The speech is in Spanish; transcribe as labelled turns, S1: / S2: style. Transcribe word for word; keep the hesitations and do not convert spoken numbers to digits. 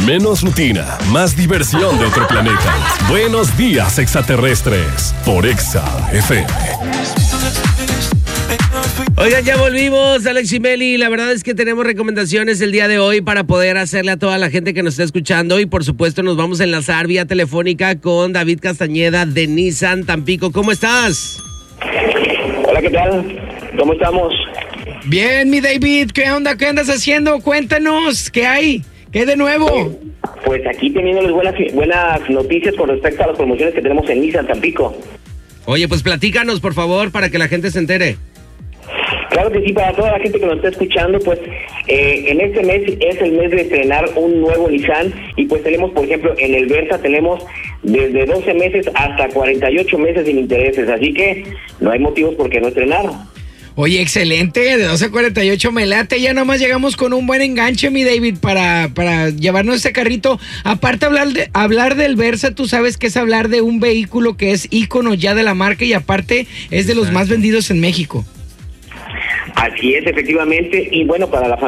S1: Menos rutina, más diversión de otro planeta. Buenos días, extraterrestres, por Exa F M.
S2: Oigan, ya volvimos, Alex y Meli. La verdad es que tenemos recomendaciones el día de hoy para poder hacerle a toda la gente que nos está escuchando. Y por supuesto nos vamos a enlazar vía telefónica con David Castañeda de Nissan Tampico. ¿Cómo estás?
S3: Hola, ¿qué tal? ¿Cómo estamos?
S4: Bien, mi David, ¿qué onda? ¿Qué andas haciendo? Cuéntanos, ¿qué hay? ¿Qué hay de nuevo?
S3: Pues, pues aquí teniéndoles buenas, buenas noticias con respecto a las promociones que tenemos en Nissan Tampico.
S2: Oye, pues platícanos, por favor, para que la gente se entere.
S3: Claro que sí, para toda la gente que nos está escuchando, pues eh, en este mes es el mes de estrenar un nuevo Nissan y pues tenemos, por ejemplo, en el Versa tenemos desde doce meses hasta cuarenta y ocho meses sin intereses, así que no hay motivos por qué no estrenar.
S4: Oye, excelente, de doce a cuarenta y ocho me late, ya nomás llegamos con un buen enganche, mi David, para, para llevarnos este carrito. Aparte hablar, de, hablar del Versa, tú sabes que es hablar de un vehículo que es ícono ya de la marca y aparte es de los más vendidos en México.
S3: Así es, efectivamente, y bueno, para la